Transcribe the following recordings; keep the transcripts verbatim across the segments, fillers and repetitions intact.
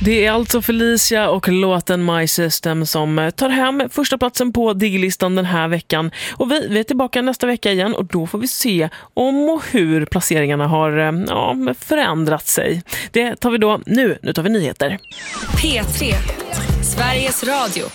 Det är alltså Felicia och låten My System som tar hem första platsen på Diglistan den här veckan. Och vi, vi är tillbaka nästa vecka igen och då får vi se om och hur placeringarna har ja, förändrat sig. Det tar vi då nu. Nu tar vi nyheter. P tre, Sveriges Radio.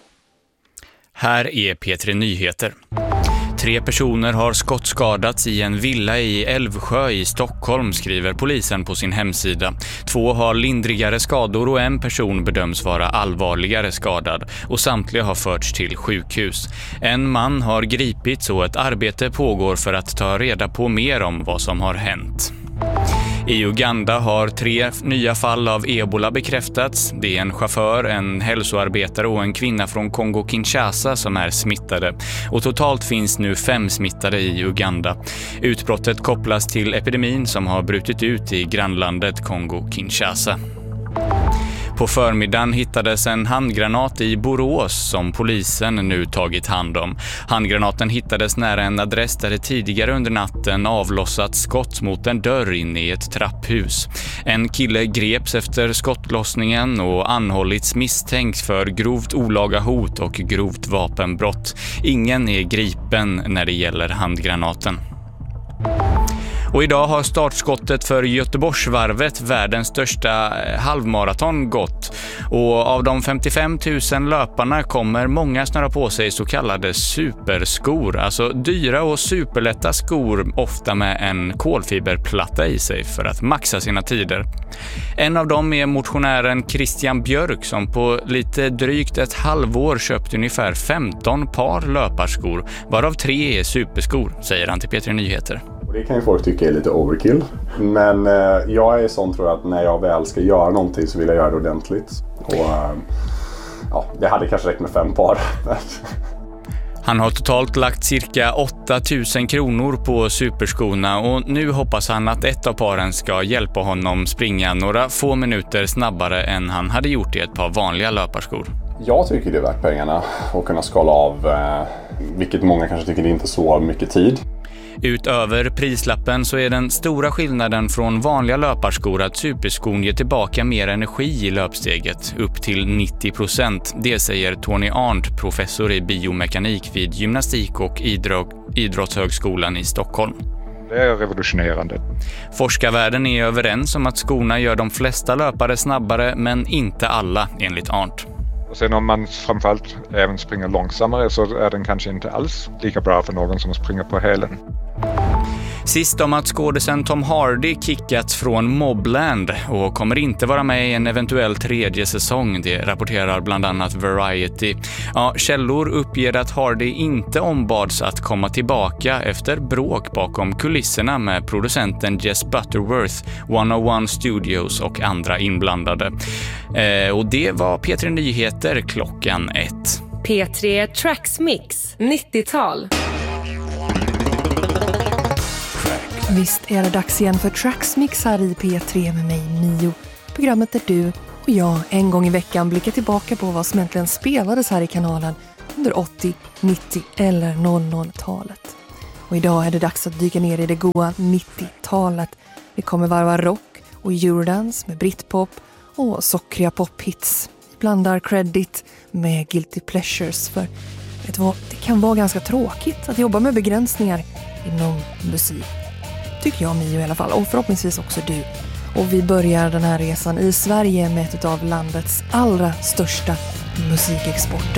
Här är P tre Nyheter. Tre personer har skottskadats i en villa i Älvsjö i Stockholm, skriver polisen på sin hemsida. Två har lindrigare skador och en person bedöms vara allvarligare skadad och samtliga har förts till sjukhus. En man har gripits och ett arbete pågår för att ta reda på mer om vad som har hänt. I Uganda har tre nya fall av ebola bekräftats. Det är en chaufför, en hälsoarbetare och en kvinna från Kongo-Kinshasa som är smittade. Och totalt finns nu fem smittade i Uganda. Utbrottet kopplas till epidemin som har brutit ut i grannlandet Kongo-Kinshasa. På förmiddagen hittades en handgranat i Borås som polisen nu tagit hand om. Handgranaten hittades nära en adress där det tidigare under natten avlossat skott mot en dörr in i ett trapphus. En kille greps efter skottlossningen och anhållits misstänkt för grovt olaga hot och grovt vapenbrott. Ingen är gripen när det gäller handgranaten. Och idag har startskottet för Göteborgsvarvet, världens största halvmaraton, gått. Och av de femtiofem tusen löparna kommer många snöra på sig så kallade superskor. Alltså dyra och superlätta skor, ofta med en kolfiberplatta i sig för att maxa sina tider. En av dem är motionären Christian Björk som på lite drygt ett halvår köpt ungefär femton par löparskor, varav tre är superskor, säger han till P tre Nyheter. Och det kan ju folk tycka är lite overkill. Men eh, jag är sån, tror jag, att när jag väl ska göra någonting så vill jag göra det ordentligt. Och eh, ja, det hade kanske räckt med fem par. Han har totalt lagt cirka åtta tusen kronor på superskorna och nu hoppas han att ett av paren ska hjälpa honom springa några få minuter snabbare än han hade gjort i ett par vanliga löparskor. Jag tycker det är värt pengarna att kunna skala av, eh, vilket många kanske tycker det är inte så mycket tid. Utöver prislappen så är den stora skillnaden från vanliga löparskor att superskon ger tillbaka mer energi i löpsteget, upp till nittio procent. Det säger Tony Arndt, professor i biomekanik vid gymnastik- och idrott- idrottshögskolan i Stockholm. Det är revolutionerande. Forskarvärlden är överens om att skorna gör de flesta löpare snabbare, men inte alla, enligt Arndt. Och sen om man framförallt även springer långsammare så är den kanske inte alls lika bra för någon som springer på hälen. Sist om att skådisen Tom Hardy kickats från Mobland och kommer inte vara med i en eventuell tredje säsong, det rapporterar bland annat Variety. Ja, källor uppger att Hardy inte ombads att komma tillbaka efter bråk bakom kulisserna med producenten Jess Butterworth, etthundraett Studios och andra inblandade. Eh, och det var P tre Nyheter klockan ett. P tre Tracks Mix, nittiotal. Visst är det dags igen för Tracks Mix här i P tre med mig, Mio. Programmet där du och jag en gång i veckan blickar tillbaka på vad som äntligen spelades här i kanalen under åttio-, nittio- eller noll noll-talet. Och idag är det dags att dyka ner i det goa nittiotalet. Vi kommer varva rock och eurodance med britpop och sockriga pophits. Vi blandar credit med guilty pleasures, för vet du vad, det kan vara ganska tråkigt att jobba med begränsningar inom musik. Tycker jag, Mio, i alla fall. Och förhoppningsvis också du. Och vi börjar den här resan i Sverige med ett av landets allra största musikexporter.